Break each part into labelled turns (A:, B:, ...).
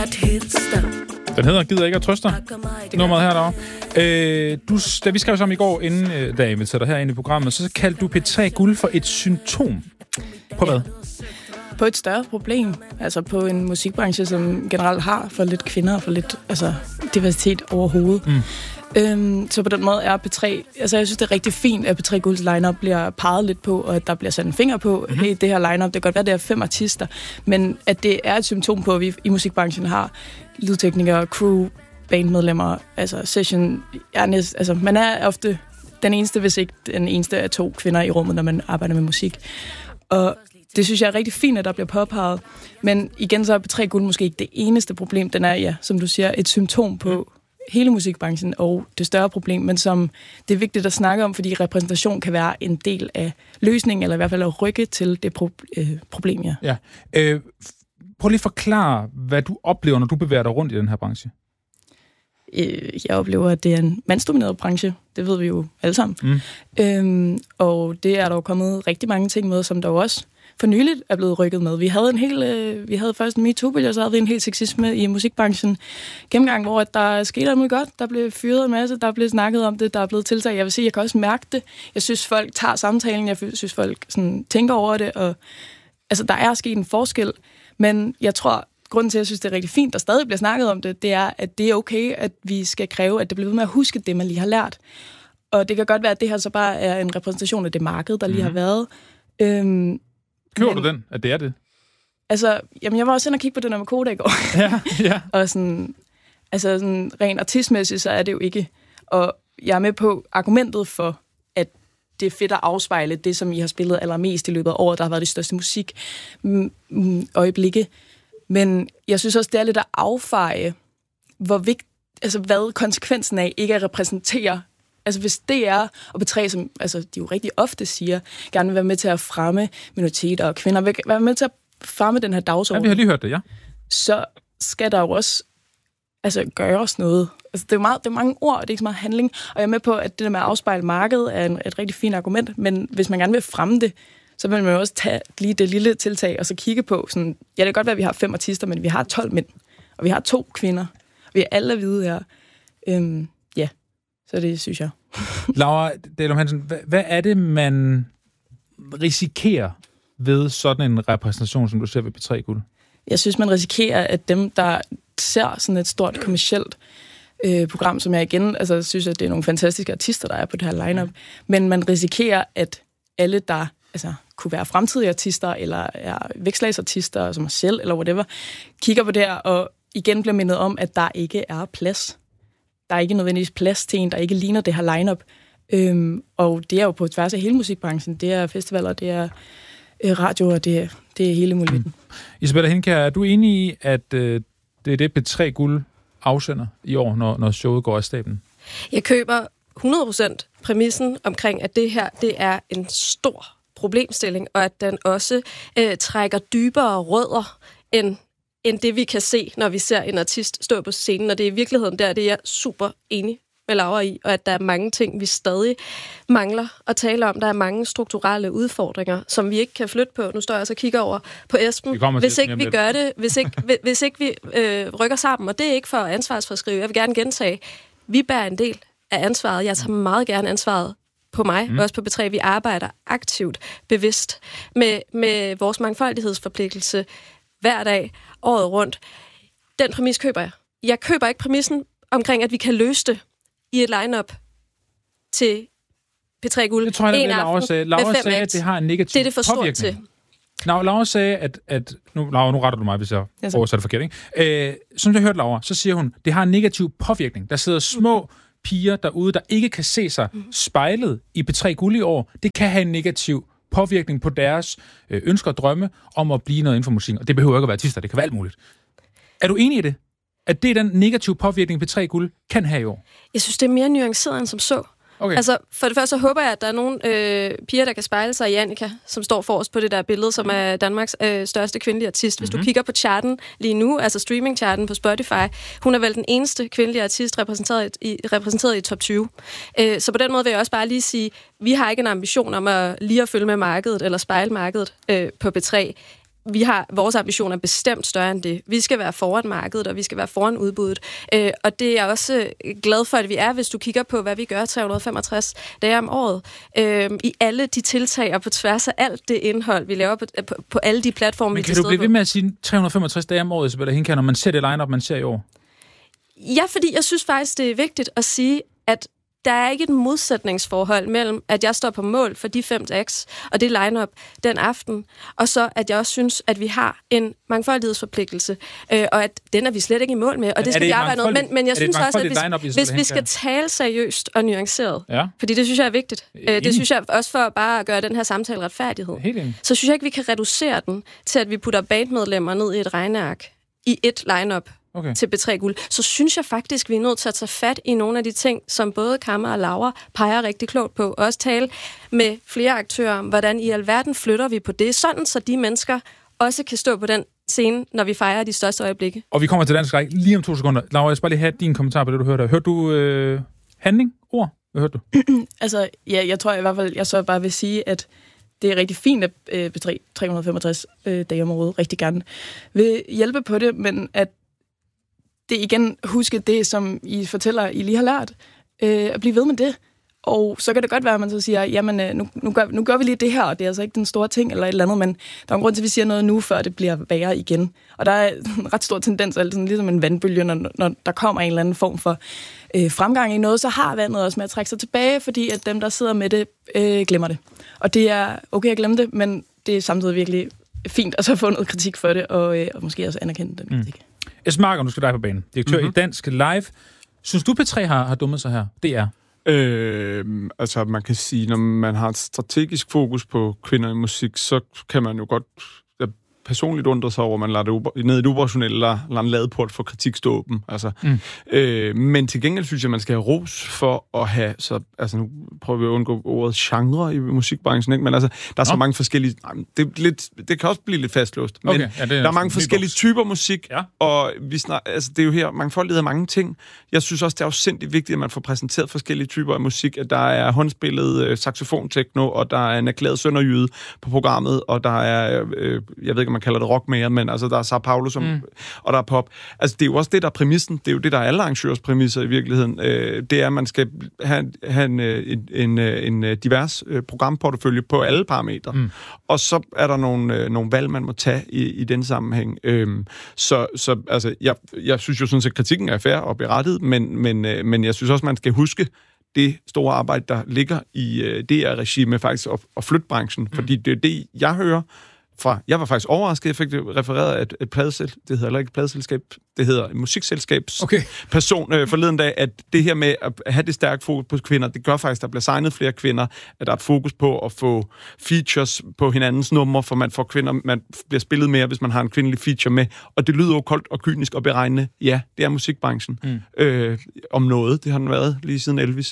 A: Den hedder Gider ikke at trøste dig. Nummeret her derovre. Da vi skrev sammen i går, inden da jeg sætter her ind i programmet, så kaldte du P3 Guld for et symptom. På hvad?
B: På et større problem. Altså på en musikbranche, som generelt har for lidt kvinder og for lidt diversitet overhovedet. Så på den måde er P3... Altså jeg synes, det er rigtig fint, at P3 Gulds line-up bliver peget lidt på, og at der bliver sat en finger på, hey, det her line-up, det kan godt være, det er 5 artister, men at det er et symptom på, at vi i musikbranchen har lydteknikere, crew, bandmedlemmer, altså session... man er ofte den eneste, hvis ikke den eneste af 2 kvinder i rummet, når man arbejder med musik. Og det synes jeg er rigtig fint, at der bliver påpeget. Men igen, så er P3 Guld måske ikke det eneste problem. Den er, ja, som du siger, et symptom på hele musikbranchen og det større problem, men som det er vigtigt at snakke om, fordi repræsentation kan være en del af løsningen, eller i hvert fald at rykke til det problem, ja.
A: Prøv lige at forklare, hvad du oplever, når du bevæger dig rundt i den her branche.
B: Jeg oplever, at det er en mandsdomineret branche. Det ved vi jo alle sammen. Og det er der jo kommet rigtig mange ting med, som der jo også for nyligt er blevet rykket med. Vi havde først en MeToo-bølge, og så havde vi en helt sexisme i musikbranchen gennemgang, hvor der skete alt muligt godt. Der blev fyret en masse, der blev snakket om det, der er blevet tiltaget. Jeg vil sige, jeg kan også mærke det. Jeg synes, folk tager samtalen. Jeg synes, folk sådan, tænker over det. Og, altså, der er sket en forskel. Men jeg tror, grunden til, at jeg synes, det er rigtig fint, der stadig bliver snakket om det, det er, at det er okay, at vi skal kræve, at det bliver ved med at huske det, man lige har lært. Og det kan godt være, at det her så bare er en repræsentation af det marked, der lige har været.
A: Køber du den, at det er det?
B: Altså, jamen, jeg var også inde og kigge på den her med Koda i går.
A: Ja.
B: Og sådan rent artistmæssigt, så er det jo ikke. Og jeg er med på argumentet for, at det er fedt at afspejle det, som I har spillet allermest i løbet af året, der har været de største musikøjeblikke. Men jeg synes også, det er lidt at affeje, hvad konsekvensen af ikke at repræsentere. Altså hvis det er, og P3, som de jo rigtig ofte siger, gerne vil være med til at fremme minoriteter og kvinder, vil være med til at fremme den her dagsorden.
A: Ja, vi har lige hørt det, ja.
B: Så skal der jo også gøres noget. Altså, det er mange ord, og det er ikke så meget handling. Og jeg er med på, at det der med at afspejle markedet er et rigtig fint argument, men hvis man gerne vil fremme det, så vil man jo også tage lige det lille tiltag, og så kigge på, sådan, ja, det kan godt være, at vi har 5 artister, men vi har 12 mænd, og vi har 2 kvinder, og vi er alle hvide her. Ja, så det synes jeg.
A: Laura Dalum Hansen, hvad er det, man risikerer ved sådan en repræsentation, som du ser ved P3 Guld? Jeg
B: synes, man risikerer, at dem, der ser sådan et stort kommercielt program, som jeg igen synes, at det er nogle fantastiske artister, der er på det her line-up, men man risikerer, at alle, der kunne være fremtidige artister, eller er vækslagsartister, som mig selv, eller whatever, kigger på det her, og igen bliver mindet om, at der ikke er plads. Der er ikke nødvendigvis plads til en, der ikke ligner det her line-up. Og det er jo på tværs af hele musikbranchen. Det er festivaler, det er radio, og det er hele muligheden.
A: Isabella Hindkjær, er du enig i, at det er det P3 Guld afsender i år, når showet går af stablen?
C: Jeg køber 100% præmissen omkring, at det her det er en stor problemstilling, og at den også trækker dybere rødder end det, vi kan se, når vi ser en artist stå på scenen. Og det er i virkeligheden det er jeg super enig med Laura i, og at der er mange ting, vi stadig mangler at tale om. Der er mange strukturelle udfordringer, som vi ikke kan flytte på. Nu står jeg også og kigger over på Esben. Hvis ikke vi gør det, hvis ikke vi rykker sammen, og det er ikke for ansvarsforskrive. Jeg vil gerne gentage, vi bærer en del af ansvaret. Jeg tager meget gerne ansvaret på mig, også på P3. Vi arbejder aktivt, bevidst med vores mangfoldighedsforpligtelse hver dag, året rundt. Den præmis køber jeg. Jeg køber ikke præmissen omkring, at vi kan løse det i et line-up til P3 Guld.
A: Det tror jeg, Laura sagde. Laura sagde, at det har en negativ påvirkning. Laura sagde, at nu retter du mig, hvis jeg oversætter forkert, ikke? Som jeg hørte Laura, så siger hun, det har en negativ påvirkning. Der sidder små piger derude, der ikke kan se sig spejlet i P3 Guld i år. Det kan have en negativ påvirkning på deres ønsker og drømme om at blive noget inden for musikken. Og det behøver ikke at være artister, det kan være alt muligt. Er du enig i det? At det er den negative påvirkning, P3 Guld kan have i år? Jeg
C: synes, det er mere nuanceret end som så.
A: Okay.
C: Altså, for det første så håber jeg, at der er nogle piger, der kan spejle sig i Annika, som står forrest på det der billede, som er Danmarks største kvindelige artist. Hvis du kigger på charten lige nu, altså streaming-charten på Spotify, hun er vel den eneste kvindelige artist repræsenteret i top 20. Så på den måde vil jeg også bare lige sige, vi har ikke en ambition om at lige at følge med markedet, eller spejle markedet på P3. vores ambition er bestemt større end det. Vi skal være foran markedet, og vi skal være foran udbuddet. Og det er jeg også glad for, at vi er, hvis du kigger på, hvad vi gør 365 dage om året. I alle de tiltag og på tværs af alt det indhold, vi laver på alle de platforme, vi
A: kan du blive ved med at sige 365 dage om året, Isabella Hinckær, når man ser det line-up, man ser i år?
C: Ja, fordi jeg synes faktisk, det er vigtigt at sige, at der er ikke et modsætningsforhold mellem, at jeg står på mål for de 5 acts og det line-up den aften, og så at jeg også synes, at vi har en mangfoldighedsforpligtelse, og at den er vi slet ikke i mål med, og det skal vi arbejde med. Men jeg synes også, at hvis vi skal tale seriøst og nuanceret, fordi det synes jeg er vigtigt, det synes jeg også for bare at gøre den her samtale retfærdighed, så synes jeg ikke, vi kan reducere den til, at vi putter bandmedlemmer ned i et regneark i et line-up. Til B3 Guld, så synes jeg faktisk, vi er nødt til at tage fat i nogle af de ting, som både Kamma og Laura peger rigtig klogt på, og også tale med flere aktører om, hvordan i alverden flytter vi på det, sådan så de mennesker også kan stå på den scene, når vi fejrer de største øjeblikke. Og
A: vi kommer til dansk række lige om 2 sekunder. Laura, jeg skal bare lige have din kommentar på det, du hørte. Hørte du handling? Ord? Hvad hørte du?
B: Altså, ja, jeg tror i hvert fald, jeg så bare vil sige, at det er rigtig fint, at B3 365 dage om året rigtig gerne vil hjælpe på det, men at det igen huske det, som I fortæller, I lige har lært, at blive ved med det. Og så kan det godt være, at man så siger, jamen, nu gør vi lige det her, og det er altså ikke den store ting, eller et eller andet, men der er en grund til, at vi siger noget nu, før det bliver værre igen. Og der er en ret stor tendens, altså ligesom en vandbølge, når der kommer en eller anden form for fremgang i noget, så har vandet også med at trække sig tilbage, fordi at dem, der sidder med det, glemmer det. Og det er okay at glemme det, men det er samtidig virkelig fint at så få noget kritik for det, og måske også anerkende den kritik.
A: Esben Marker, nu skal dig på banen. Direktør i Dansk Live. Synes du, P3 har dummet sig her? Det er.
D: Altså, man kan sige, når man har et strategisk fokus på kvinder i musik, så kan man jo godt personligt undre sig over, at man lader det ned i et operationelt eller en ladeport for kritik stå åben. Altså, men til gengæld synes jeg, man skal have ros for at have, så, altså nu prøver vi at undgå ordet genre i musikbranchen, ikke? Men altså, der er så mange forskellige, det kan også blive lidt fastlåst, men der er mange forskellige typer musik, og altså, det er jo her, mangfoldighed af mange ting. Jeg synes også, det er jo sindssygt vigtigt, at man får præsenteret forskellige typer af musik, at der er håndspillet saxofon-techno, og der er en erklæret sønderjyde på programmet, og der er, jeg ved ikke, man kalder det rock mere, men altså, der er Sao Paulo, og der er pop. Altså, det er jo også det, der er præmissen. Det er jo det, der er alle arrangørers præmisser i virkeligheden. Det er, at man skal have en divers programportefølje på alle parametre. Og så er der nogle valg, man må tage i den sammenhæng. Så altså, jeg synes jo sådan set, at kritikken er fair og berettiget, men jeg synes også, man skal huske det store arbejde, der ligger i DR-regi med faktisk at flytte branchen. Fordi det er det, jeg hører fra. Jeg var faktisk overrasket, jeg fik det refereret af et pladeselskab, det hedder heller ikke et pladeselskab, det hedder et musikselskabsperson forleden dag, at det her med at have det stærke fokus på kvinder, det gør faktisk, at der bliver signet flere kvinder, at der er et fokus på at få features på hinandens numre, for man får kvinder, man bliver spillet mere, hvis man har en kvindelig feature med, og det lyder jo koldt og kynisk og beregnende. Ja, det er musikbranchen. Om noget, det har den været lige siden Elvis.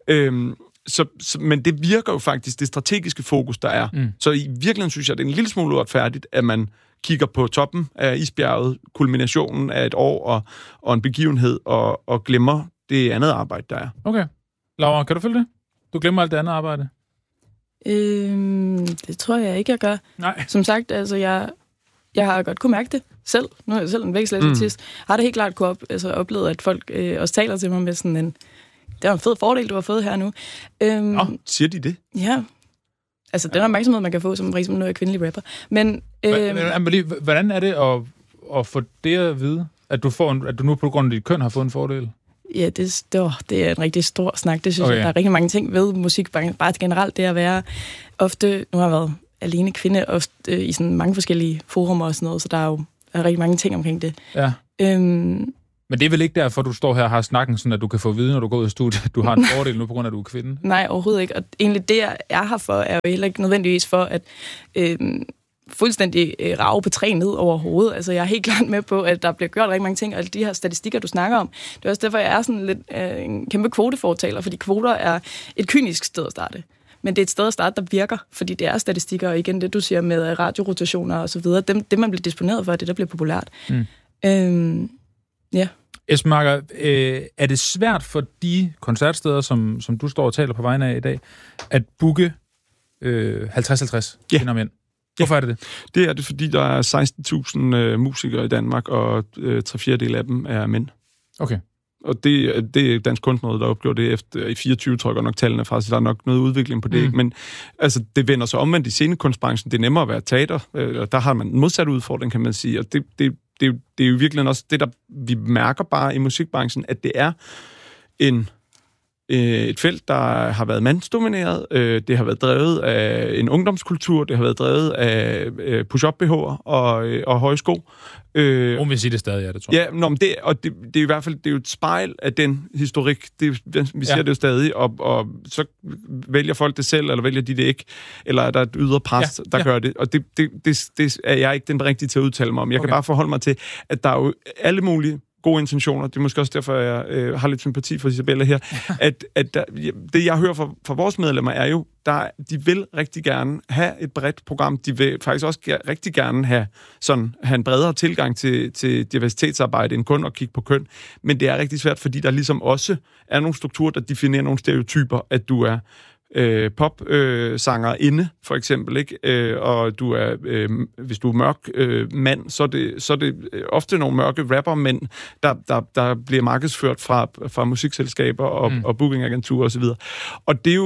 D: Men det virker jo faktisk, det strategiske fokus, der er. Så i virkeligheden synes jeg, det er en lille smule uretfærdigt, at man kigger på toppen af isbjerget, kulminationen af et år og en begivenhed, og glemmer det andet arbejde, der er.
A: Okay. Laura, kan du følge det? Du glemmer alt det andet arbejde?
B: Det tror jeg ikke, jeg gør. Nej. Som sagt, altså jeg har godt kunne mærke det selv. Nu er jeg selv en vækstlæsartist. Har det helt klart oplevet, at folk også taler til mig med sådan en, det var en fed fordel, du har fået her nu.
D: Siger de det?
B: Ja. Altså, den opmærksomhed, man kan få, som for eksempel når jeg er kvindelig rapper. Men,
A: hvordan er det at få det at vide, at du nu på grund af dit køn har fået en fordel?
B: Ja, det er en rigtig stor snak. Det synes jeg, der er rigtig mange ting ved musikbranchen. Bare generelt det at være ofte, nu har jeg været alene kvinde, ofte i sådan mange forskellige forumer og sådan noget, så der er jo rigtig mange ting omkring det. Ja.
A: Men det er vel ikke derfor, du står her og har snakken, sådan at du kan få vide, når du går ud af studiet, at du har en fordel nu, på grund af, at du er kvinde?
B: Nej, overhovedet ikke. Og egentlig det, jeg er her for, er jo heller ikke nødvendigvis for at fuldstændig rage på træ ned over hovedet. Altså, jeg er helt klart med på, at der bliver gjort rigtig mange ting, og alle de her statistikker, du snakker om. Det er også derfor, jeg er sådan lidt en kæmpe kvotefortaler, fordi kvoter er et kynisk sted at starte. Men det er et sted at starte, der virker, fordi det er statistikker, og igen det, du siger med radiorotationer og så videre. Det, man bliver disponeret for, er det, der bliver populært. Ja.
A: Esben Marker, er det svært for de koncertsteder, som du står og taler på vegne af i dag, at booke 50-50 kvinder og mænd? Hvorfor er det det?
D: Det er det, fordi der er 16.000 musikere i Danmark, og 3/4 af dem er mænd.
A: Okay.
D: Og det er Dansk Kunstnerråd, der opgjorde det efter i 24, tror jeg nok tallene fra, så der er nok noget udvikling på det. Ikke? Men altså, det vender sig omvendt i scenekunstbranchen. Det er nemmere at være teater. Der har man en modsat udfordring, kan man sige. Og det er jo virkelig også det, der vi mærker bare i musikbranchen, at det er et felt, der har været mandsdomineret. Det har været drevet af en ungdomskultur. Det har været drevet af push-up-BH'er og høje sko.
A: Hun vil sige det stadig, det tror jeg.
D: Ja, men det er i hvert fald det er jo et spejl af den historik. Vi ser det jo stadig, og så vælger folk det selv, eller vælger de det ikke, eller er der et ydre pres, der gør det. Og det er jeg ikke den rigtige til at udtale mig om. Jeg kan bare forholde mig til, at der er jo alle mulige gode intentioner. Det er måske også derfor, jeg har lidt sympati for Isabella her. Det, jeg hører fra vores medlemmer, er jo, de vil rigtig gerne have et bredt program. De vil faktisk også rigtig gerne have en bredere tilgang til diversitetsarbejde, end kun at kigge på køn. Men det er rigtig svært, fordi der ligesom også er nogle strukturer, der definerer nogle stereotyper, at du er popsangerinde, for eksempel, ikke? Og du er, hvis du er mørk mand, så er det ofte nogle mørke rappermænd, der bliver markedsført fra musikselskaber og bookingagenturer osv. Og det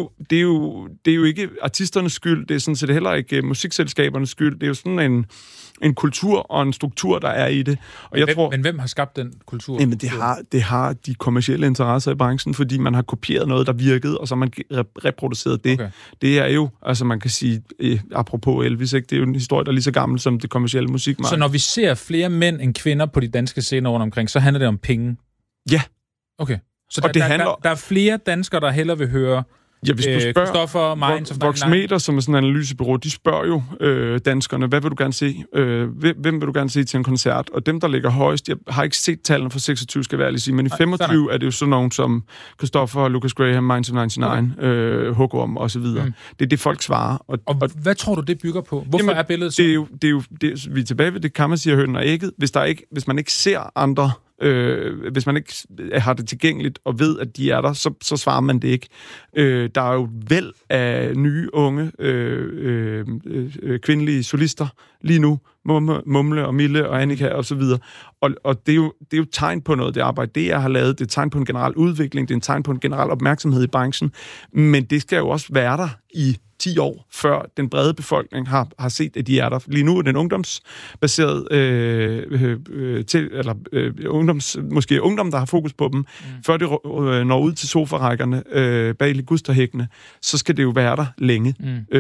D: er jo ikke artisternes skyld, det er sådan set heller ikke musikselskabernes skyld, det er jo sådan en kultur og en struktur, der er i det. Og
A: men hvem har skabt den kultur?
D: Jamen, det har de kommercielle interesser i branchen, fordi man har kopieret noget, der virkede, og så har man reproduceret det. Okay. Det er jo, altså man kan sige, apropos Elvis, ikke? Det er jo en historie, der er lige så gammel som det kommercielle musikmarked.
A: Så når vi ser flere mænd end kvinder på de danske scener rundt omkring, så handler det om penge?
D: Ja.
A: Okay. Så der er flere danskere, der hellere vil høre
D: hvis du spørger Voxmeter, som er sådan en analysebureau, de spørger jo danskerne, hvad vil du gerne se? Hvem vil du gerne se til en koncert? Og dem, der ligger højst, jeg har ikke set tallene for 26, skal jeg ærligt sige, men i 25 er det jo sådan nogen som Christopher, Lucas Graham, Minds of 99, Hukum og så videre. Det er det, folk svarer.
A: Og hvad tror du, det bygger på? Hvorfor er billedet så?
D: Vi er tilbage ved det, kan man sige, hønen og ægget. Hvis man ikke ser andre, hvis man ikke har det tilgængeligt og ved, at de er der, så svarer man det ikke. Der er jo væld af nye, unge, kvindelige solister lige nu. Mumle og Mille og Annika og så videre. Og det er jo tegn på noget, det arbejde, det jeg har lavet. Det er tegn på en generel udvikling, det er en tegn på en generel opmærksomhed i branchen. Men det skal jo også være der i 10 år, før den brede befolkning har set, at de er der. Lige nu er den ungdomsbaseret måske ungdom, der har fokus på dem. Før det når ud til sofarækkerne bag ligusterhækkene, så skal det jo være der længe.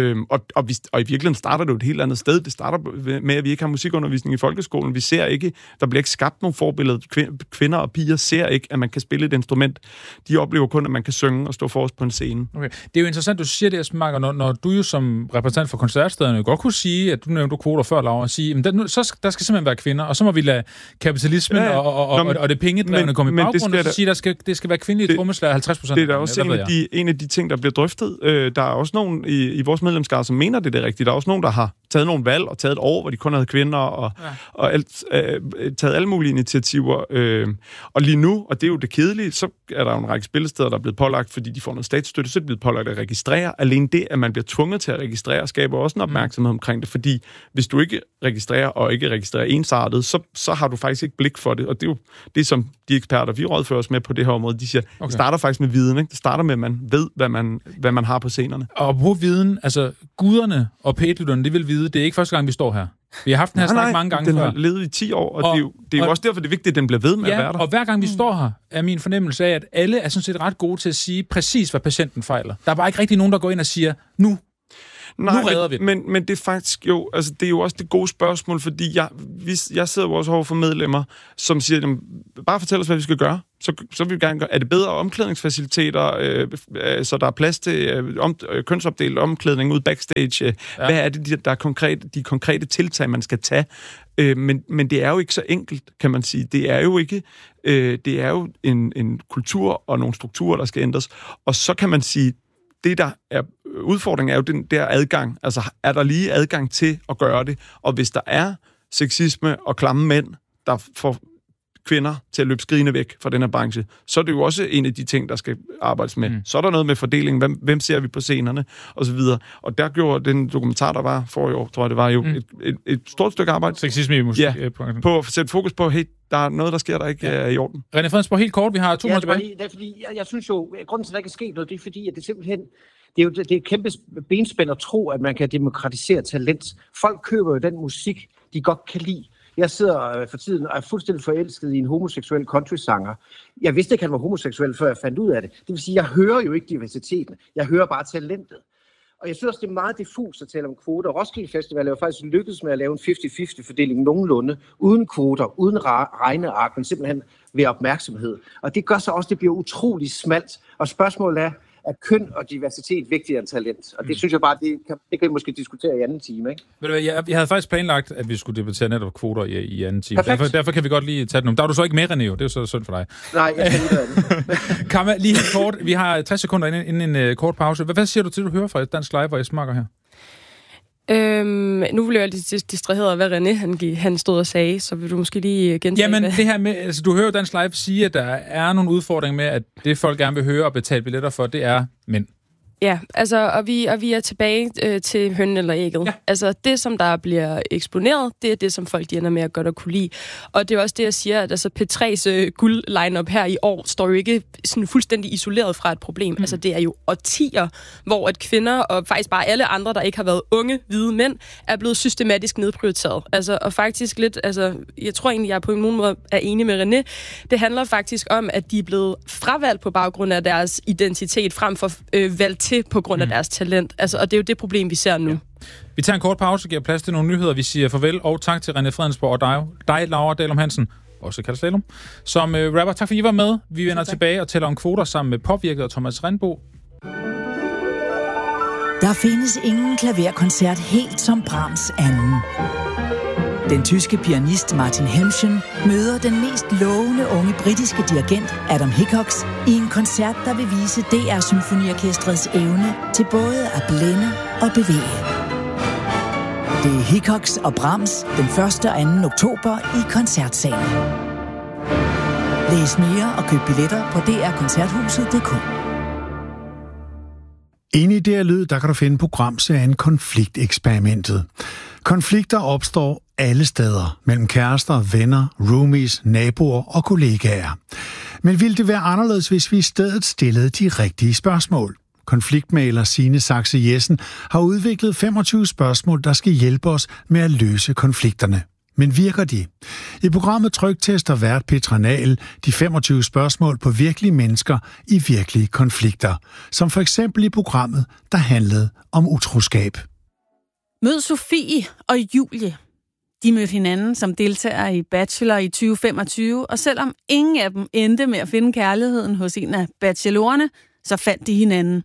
D: Og i virkeligheden starter det jo et helt andet sted. Det starter med, at vi ikke har musikundervisning i folkeskolen. Vi ser ikke, der bliver ikke skabt nogle forbilleder. Kvinder og piger ser ikke, at man kan spille et instrument. De oplever kun, at man kan synge og stå forrest på en scene. Okay.
A: Det er jo interessant, du siger det, Asmark, når du jo som repræsentant for koncertstederne godt kunne sige, at du nævnte kvoter før, Laura, og sige, at der skal simpelthen være kvinder, og så må vi lade kapitalismen og det pengedrevne komme i baggrunden, og så sige, at det skal være kvindelige trommeslager 50%.
D: Det er der også en af de ting, der bliver drøftet. Der er også nogen i vores medlemskab, som mener, det er rigtigt. Der er også nogen, der har taget nogle valg og taget et år, hvor de kun havde kvinder og taget alle mulige initiativer. Og lige nu, og det er jo det kedelige, så er der jo en række spillesteder, der er blevet pålagt, fordi de får noget statsstøtte, så er det blevet pålagt at registrere. Alene det, at man bliver tvunget til at registrere, skaber også en opmærksomhed omkring det, fordi hvis du ikke registrerer og ikke registrerer ensartet, så har du faktisk ikke blik for det. Og det er jo det, som de eksperter, vi rådfører os med på det her område, de siger, det starter faktisk med viden. Ikke? Det starter med, at man ved, hvad man har på scenerne.
A: Og på viden, altså guderne og pætlytterne, det vil vide, det er ikke første gang, vi står her. Vi har haft den her snak mange gange
D: før.
A: Den
D: har levet i 10 år, og det er jo også derfor, det er vigtigt, at den bliver ved med at være der.
A: Og hver gang vi står her, er min fornemmelse af, at alle er sådan set ret gode til at sige præcis, hvad patienten fejler. Der er bare ikke rigtig nogen, der går ind og siger, nu redder vi den. Men det er faktisk jo, altså det er jo også det gode spørgsmål, fordi jeg sidder jo også over for medlemmer, som siger, jamen, bare fortæl os, hvad vi skal gøre. Så vil vi gerne gøre. Er det bedre omklædningsfaciliteter, så der er plads til kønsopdelt omklædning ud backstage? Hvad er det, der er de konkrete tiltag, man skal tage? Men det er jo ikke så enkelt, kan man sige. Det er jo ikke. Det er jo en kultur og nogle strukturer, der skal ændres. Og så kan man sige, det der er udfordringen er jo den der adgang. Altså, er der lige adgang til at gøre det? Og hvis der er sexisme og klamme mænd, der får
D: kvinder til at løbe skrigende væk fra den her branche, så er det jo også en af de ting, der skal arbejdes med. Så er der noget med fordelingen, hvem ser vi på scenerne, og så videre. Og der gjorde den dokumentar, der var for i år, tror jeg, det var jo et stort stykke arbejde.
A: Sexisme i musik.
D: Ja, på at sætte fokus på, hey, der er noget, der sker, der ikke er i orden.
A: René Fredensborg, helt kort, vi har 2 minutter tilbage.
E: Det er fordi, jeg synes jo, grunden til, at der ikke er sket noget, det er fordi, at det simpelthen, det er et kæmpe benspænd at tro, at man kan demokratisere talent. Folk køber jo den musik, de godt kan lide. Jeg sidder for tiden og er fuldstændig forelsket i en homoseksuel countrysanger. Jeg vidste ikke, han var homoseksuel, før jeg fandt ud af det. Det vil sige, jeg hører jo ikke diversiteten. Jeg hører bare talentet. Og jeg synes også, det er meget diffust at tale om kvoter. Roskilde Festival er jo faktisk lykkedes med at lave en 50-50-fordeling nogenlunde, uden kvoter, uden regneark, men simpelthen ved opmærksomhed. Og det gør så også, at det bliver utrolig smalt. Og spørgsmålet er køn og diversitet vigtigere end talent. Og det synes jeg bare, det kan vi måske diskutere i anden time, ikke?
A: Ved du hvad, jeg havde faktisk planlagt, at vi skulle debattere netop kvoter i anden time. Derfor kan vi godt lige tage den. Der er du så ikke med, René, jo. Det er jo så synd for dig.
E: Nej, jeg kan ikke
A: Kamma, lige helt kort. Vi har 60 sekunder inden en kort pause. Hvad siger du til, du hører fra Dansk Live, hvor jeg smakker her?
B: Nu blev jeg lidt distraheret af, hvad René han stod og sagde, så vil du måske lige gentage.
A: Jamen, det her med, altså du hører Dansk Live sige, at der er nogle udfordringer med, at det folk gerne vil høre og betale billetter for, det er mænd. Ja, altså, og vi er tilbage til hønnen eller ægget. Ja. Altså, det, som der bliver eksponeret, det er det, som folk de ender med at godt at kunne lide. Og det er også det, jeg siger, at altså, P3's guld-line-up her i år står jo ikke sådan fuldstændig isoleret fra et problem. Altså, det er jo årtier, hvor at kvinder, og faktisk bare alle andre, der ikke har været unge, hvide mænd, er blevet systematisk nedprioriteret. Altså, og faktisk lidt, altså, jeg tror egentlig, jeg på en måde er enig med René. Det handler faktisk om, at de er blevet fravalgt på baggrund af deres identitet, frem for valgt til på grund af deres talent. Altså, og det er jo det problem, vi ser nu. Ja. Vi tager en kort pause, giver plads til nogle nyheder. Vi siger farvel og tak til René Fredensborg og dig Laura Dalum Hansen, også kaldet Slalom, som rapper. Tak fordi I var med. Vi vender tilbage og tæller om kvoter sammen med Påvirket og Thomas Rindbo.
F: Der findes ingen klaverkoncert helt som Brahms anden. Den tyske pianist Martin Hemschen møder den mest lovende unge britiske dirigent Adam Hickox i en koncert, der vil vise DR Symfoniorkestrets evne til både at blænde og bevæge. Det er Hickox og Brahms den 1. og 2. oktober i Koncertsalen. Læs mere og køb billetter på drkoncerthuset.dk.
G: Inde i DR Lyd, der kan du finde programserien Konflikteksperimentet. Konflikter opstår alle steder, mellem kærester, venner, roomies, naboer og kollegaer. Men ville det være anderledes, hvis vi i stedet stillede de rigtige spørgsmål? Konfliktmægler Signe Saxe Jessen har udviklet 25 spørgsmål, der skal hjælpe os med at løse konflikterne. Men virker de? I programmet Tryktester vært Petra Nahl de 25 spørgsmål på virkelige mennesker i virkelige konflikter. Som for eksempel i programmet, der handlede om utroskab.
H: Mød Sofie og Julie. De mødte hinanden som deltagere i Bachelor i 2025, og selvom ingen af dem endte med at finde kærligheden hos en af bachelorerne, så fandt de hinanden.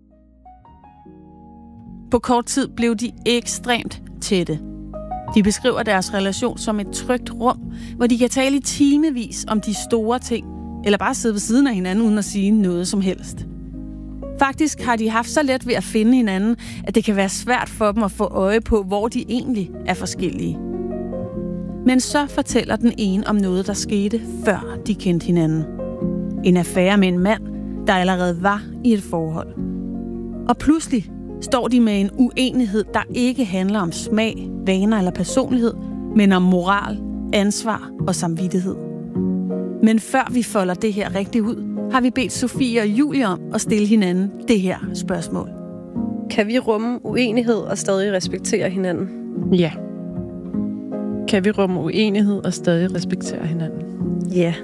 H: På kort tid blev de ekstremt tætte. De beskriver deres relation som et trygt rum, hvor de kan tale i timevis om de store ting, eller bare sidde ved siden af hinanden uden at sige noget som helst. Faktisk har de haft så let ved at finde hinanden, at det kan være svært for dem at få øje på, hvor de egentlig er forskellige. Men så fortæller den ene om noget, der skete, før de kendte hinanden. En affære med en mand, der allerede var i et forhold. Og pludselig står de med en uenighed, der ikke handler om smag, vaner eller personlighed, men om moral, ansvar og samvittighed. Men før vi folder det her rigtigt ud, har vi bedt Sofie og Julie om at stille hinanden det her spørgsmål.
C: Kan vi rumme uenighed og stadig respektere hinanden?
B: Ja. Kan vi rumme uenighed og stadig respektere hinanden?
C: Ja.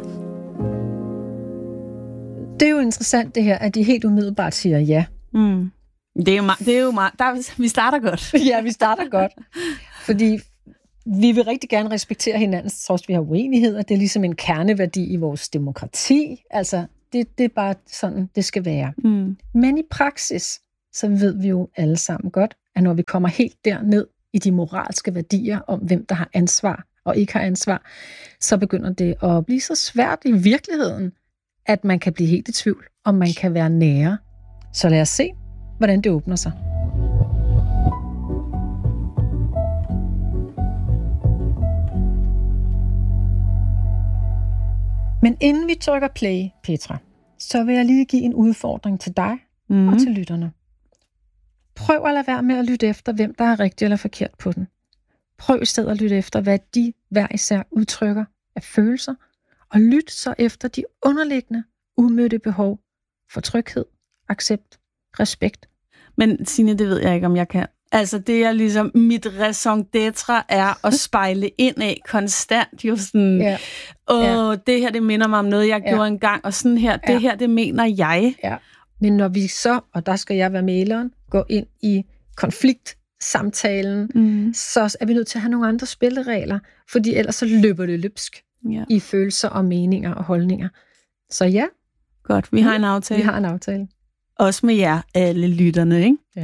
I: Det er jo interessant det her, at de helt umiddelbart siger ja.
H: Mm. Det er jo meget. Vi starter godt.
I: Ja, vi starter godt. Fordi vi vil rigtig gerne respektere hinanden, trods vi har uenigheder. Det er ligesom en kerneværdi i vores demokrati. Altså, det er bare sådan, det skal være. Mm. Men i praksis, så ved vi jo alle sammen godt, at når vi kommer helt derned i de moralske værdier om, hvem der har ansvar og ikke har ansvar, så begynder det at blive så svært i virkeligheden, at man kan blive helt i tvivl, om man kan være nære. Så lad os se, hvordan det åbner sig. Men inden vi trykker play, Petra, så vil jeg lige give en udfordring til dig og til lytterne. Prøv at lade være med at lytte efter, hvem der er rigtig eller forkert på den. Prøv i stedet at lytte efter, hvad de hver især udtrykker af følelser, og lyt så efter de underliggende, umødte behov for tryghed, accept, respekt.
H: Men Signe, det ved jeg ikke, om jeg kan. Altså det er ligesom, mit raison d'être er at spejle ind af konstant, jo sådan, det her, det minder mig om noget, jeg gjorde engang, og sådan her, det her, det mener jeg.
I: Ja. Men når vi så, og der skal jeg være mæleren, går ind i konfliktsamtalen, så er vi nødt til at have nogle andre spilleregler, fordi ellers så løber det løbsk i følelser og meninger og holdninger. Så ja.
H: Godt, vi har en aftale.
I: Vi har en aftale.
H: Også med jer, alle lytterne, ikke?
I: Ja.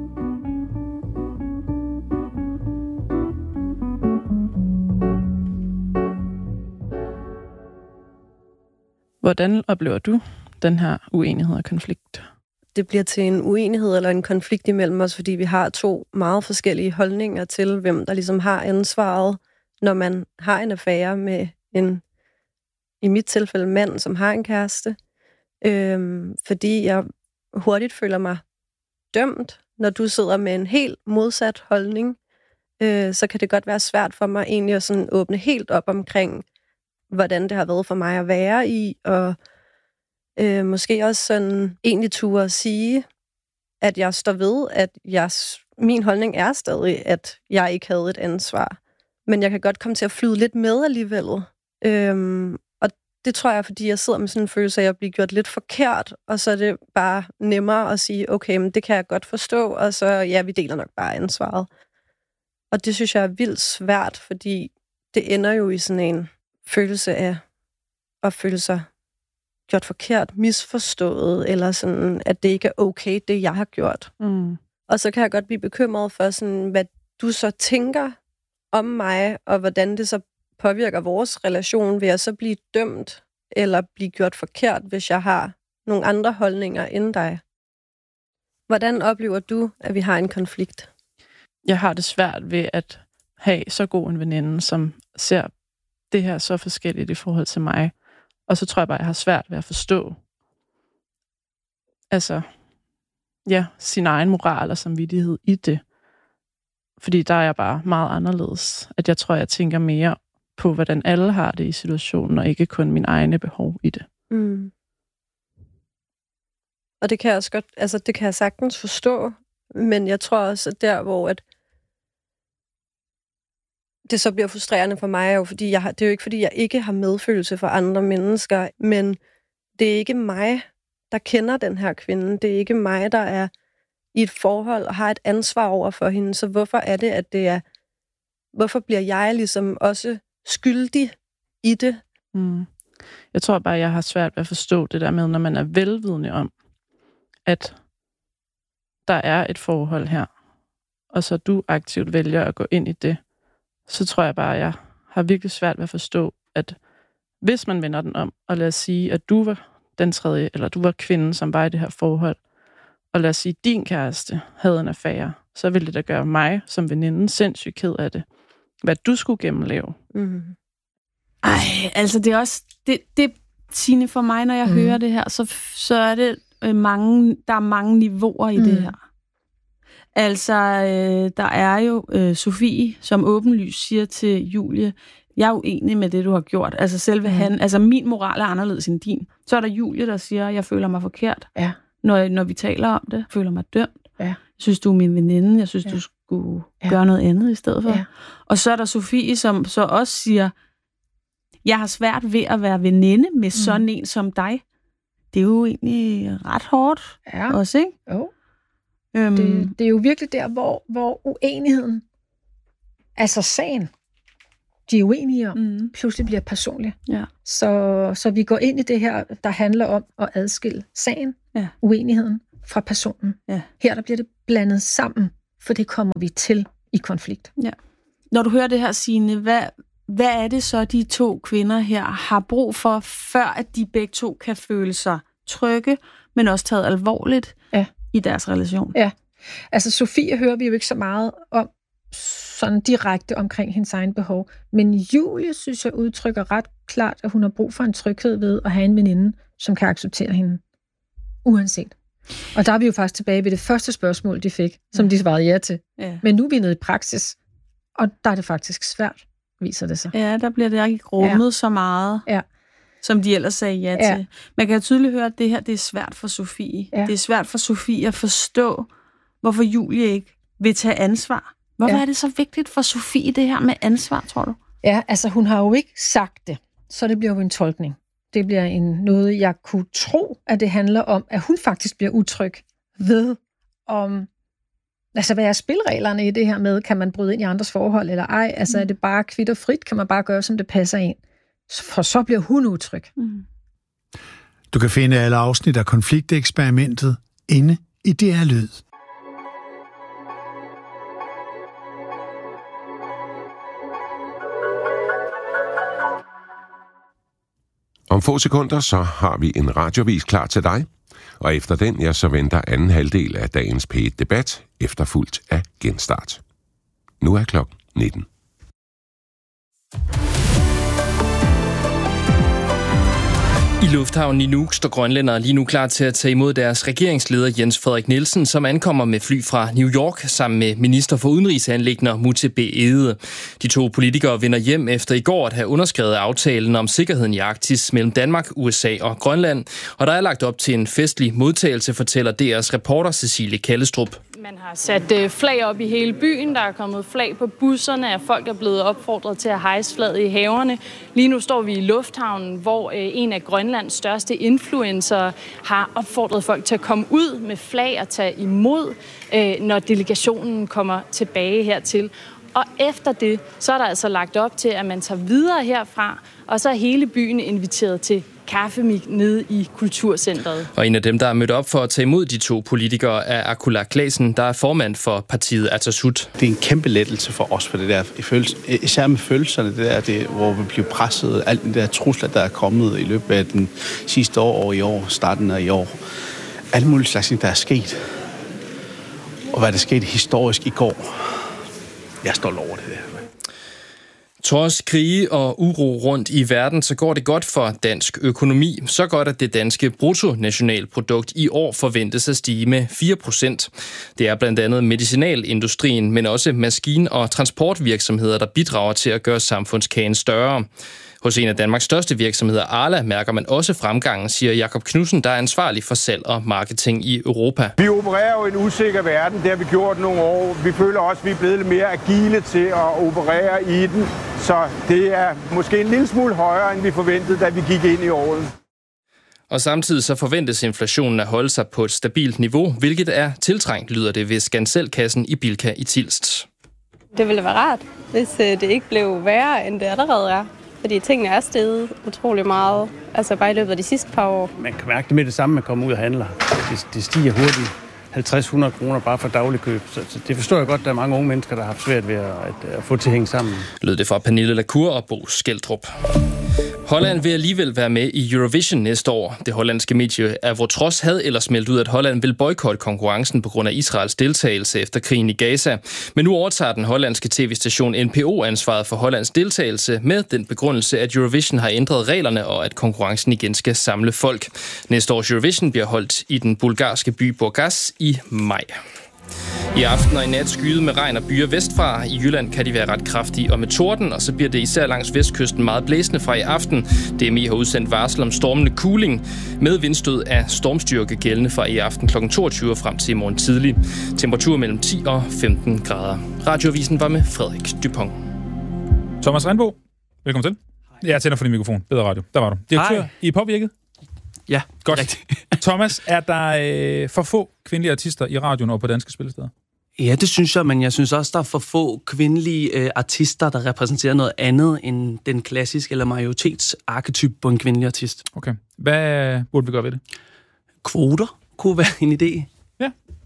B: Hvordan oplever du den her uenighed og konflikt?
C: Det bliver til en uenighed eller en konflikt imellem os, fordi vi har to meget forskellige holdninger til, hvem der ligesom har ansvaret, når man har en affære med en, i mit tilfælde, mand, som har en kæreste. Fordi jeg hurtigt føler mig dømt, når du sidder med en helt modsat holdning, så kan det godt være svært for mig egentlig at sådan åbne helt op omkring, hvordan det har været for mig at være i, og måske også sådan egentlig turde at sige, at jeg står ved, at min holdning er stadig, at jeg ikke havde et ansvar. Men jeg kan godt komme til at flyde lidt med alligevel. Og det tror jeg, fordi jeg sidder med sådan en følelse af at blive gjort lidt forkert, og så er det bare nemmere at sige, okay, men det kan jeg godt forstå, og så vi deler nok bare ansvaret. Og det synes jeg er vildt svært, fordi det ender jo i sådan en følelse af at føle sig gjort forkert, misforstået, eller sådan, at det ikke er okay, det jeg har gjort. Og så kan jeg godt blive bekymret for, sådan, hvad du så tænker om mig, og hvordan det så påvirker vores relation, ved at så blive dømt, eller blive gjort forkert, hvis jeg har nogle andre holdninger end dig. Hvordan oplever du, at vi har en konflikt?
B: Jeg har det svært ved at have så god en veninde, som ser det her så forskelligt i forhold til mig. Og så tror jeg bare, jeg har svært ved at forstå, sin egen moral og samvittighed i det. Fordi der er jeg bare meget anderledes. At jeg tror, jeg tænker mere på, hvordan alle har det i situationen, og ikke kun mine egne behov i det.
C: Og det kan jeg også godt, det kan jeg sagtens forstå, men jeg tror også, at der, hvor det så bliver frustrerende for mig, jo, fordi det er jo ikke, fordi jeg ikke har medfølelse for andre mennesker, men det er ikke mig, der kender den her kvinde. Det er ikke mig, der er i et forhold og har et ansvar over for hende. Så hvorfor er det, at det er... Hvorfor bliver jeg ligesom også skyldig i det?
B: Jeg tror bare, jeg har svært ved at forstå det der med, når man er velvidende om, at der er et forhold her, og så du aktivt vælger at gå ind i det, så tror jeg bare, at jeg har virkelig svært ved at forstå, at hvis man vender den om, og lad os sige, at du var den tredje, eller du var kvinden, som var i det her forhold, og lad os sige, at din kæreste havde en affære, så ville det da gøre mig som veninde sindssygt ked af det. Hvad du skulle gennemleve.
H: Det er også... Det Signe, for mig, når jeg hører det her, så er det der er mange niveauer i det her. Der er jo Sofie, som åbenlyst siger til Julie, jeg er uenig med det, du har gjort. Min moral er anderledes end din. Så er der Julie, der siger, jeg føler mig forkert.
I: Ja.
H: Når vi taler om det, føler mig dømt.
I: Ja.
H: Jeg synes, du er min veninde. Jeg synes, du skulle gøre noget andet i stedet for. Ja. Og så er der Sofie, som så også siger, jeg har svært ved at være veninde med sådan en som dig. Det er jo egentlig ret hårdt også, ikke?
I: Jo. Det er jo virkelig der, hvor uenigheden, altså sagen, de er uenige om, pludselig bliver personlig.
H: Ja.
I: Så vi går ind i det her, der handler om at adskille sagen, uenigheden, fra personen.
H: Ja.
I: Her der bliver det blandet sammen, for det kommer vi til i konflikt.
H: Ja. Når du hører det her, Signe, hvad er det så, de to kvinder her har brug for, før at de begge to kan føle sig trygge, men også taget alvorligt i deres relation?
I: Ja, altså Sofie hører vi jo ikke så meget om sådan direkte omkring hendes egen behov, men Julie synes jeg udtrykker ret klart, at hun har brug for en tryghed ved at have en veninde, som kan acceptere hende. Uanset. Og der er vi jo faktisk tilbage ved det første spørgsmål, de fik, som de svarede ja til. Ja. Men nu er vi nede i praksis, og der er det faktisk svært, viser det sig.
H: Ja, der bliver det ikke rummet så meget, som de ellers sagde ja til. Man kan jo tydeligt høre, at det her det er svært for Sofie. Ja. Det er svært for Sofie at forstå, hvorfor Julie ikke vil tage ansvar. Hvorfor er det så vigtigt for Sofie, det her med ansvar, tror du?
I: Ja, altså hun har jo ikke sagt det, så det bliver jo en tolkning. Det bliver noget, jeg kunne tro, at det handler om, at hun faktisk bliver utryg ved, hvad er spilreglerne i det her med, kan man bryde ind i andres forhold eller ej? Altså er det bare kvit og frit? Kan man bare gøre, som det passer ind? For så bliver hun utryg.
G: Du kan finde alle afsnit af Konflikteksperimentet inde i DR Lyd.
J: Om få sekunder, så har vi en radiovis klar til dig. Og efter den, så venter anden halvdel af dagens P1-debat, efterfulgt af genstart. Nu er klokken 19.
K: I lufthavnen i Nuuk står grønlændere lige nu klar til at tage imod deres regeringsleder Jens Frederik Nielsen, som ankommer med fly fra New York sammen med minister for udenrigsanliggender Mute B. Egede. De to politikere vender hjem efter i går at have underskrevet aftalen om sikkerheden i Arktis mellem Danmark, USA og Grønland. Og der er lagt op til en festlig modtagelse, fortæller DR's reporter Cecilie Kallestrup.
L: Man har sat flag op i hele byen, der er kommet flag på busserne, og folk er blevet opfordret til at hejse flaget i haverne. Lige nu står vi i lufthavnen, hvor en af Grønlands største influencer har opfordret folk til at komme ud med flag og tage imod, når delegationen kommer tilbage hertil. Og efter det, så er der altså lagt op til, at man tager videre herfra, og så er hele byen inviteret til kaffemik nede i Kulturcentret.
K: Og en af dem, der er mødt op for at tage imod de to politikere, er Akula Claesen, der er formand for partiet Atassut.
M: Det er en kæmpe lettelse for os, for det der, især med følelserne, hvor vi bliver presset, alt det der trusler, der er kommet i løbet af den sidste år og i år, starten af i år. Alle mulige slags ting, der er sket. Og hvad der skete historisk i går. Jeg er stolt over det der.
K: Trods krige og uro rundt i verden, så går det godt for dansk økonomi. Så godt, at det danske bruttonationalprodukt i år forventes at stige med 4%. Det er blandt andet medicinalindustrien, men også maskin- og transportvirksomheder, der bidrager til at gøre samfundskagen større. Hos en af Danmarks største virksomheder, Arla, mærker man også fremgangen, siger Jakob Knudsen, der er ansvarlig for salg og marketing i Europa.
N: Vi opererer jo i en usikker verden, det har vi gjort nogle år. Vi føler også, at vi er blevet lidt mere agile til at operere i den, så det er måske en lille smule højere, end vi forventede, da vi gik ind i året.
K: Og samtidig så forventes inflationen at holde sig på et stabilt niveau, hvilket er tiltrængt, lyder det ved Skanselkassen i Bilka i Tilst.
O: Det ville være rart, hvis det ikke blev værre, end det allerede er. Fordi tingene er steget utrolig meget, altså bare i løbet af de sidste par år.
P: Man kan mærke det med det samme, man kommer ud og handler. Det stiger hurtigt 50-100 kroner bare for daglig køb. Så det forstår jeg godt, at der er mange unge mennesker, der har haft svært ved at få til at hænge sammen.
K: Lød det fra Pernille Lacour og Bo Skeldrup. Holland vil alligevel være med i Eurovision næste år. Det hollandske medie Avotros havde ellers meldt ud, at Holland vil boykotte konkurrencen på grund af Israels deltagelse efter krigen i Gaza. Men nu overtager den hollandske tv-station NPO ansvaret for Hollands deltagelse med den begrundelse, at Eurovision har ændret reglerne og at konkurrencen igen skal samle folk. Næste års Eurovision bliver holdt i den bulgarske by Burgas i maj. I aften og i nat skyet med regn og byer vestfra. I Jylland kan de være ret kraftige og med torden, og så bliver det især langs vestkysten meget blæsende fra i aften. DMI har udsendt varsel om stormende kuling med vindstød af stormstyrke gældende fra i aften kl. 22 frem til i morgen tidlig. Temperatur mellem 10 og 15 grader. Radioavisen var med Frederik Dupont.
A: Thomas Rindbo, velkommen til. Jeg tænder for din mikrofon. Bedre radio. Der var du. Direktør i Påvirket.
Q: Ja,
A: godt.
Q: Rigtigt.
A: Thomas, er der for få kvindelige artister i radioen og på danske spillesteder?
Q: Ja, det synes jeg, men jeg synes også, der er for få kvindelige artister, der repræsenterer noget andet end den klassiske eller majoritetsarketyp på en kvindelig artist.
A: Okay. Hvad burde vi gøre ved det?
Q: Kvoter kunne være en idé.
A: Ja.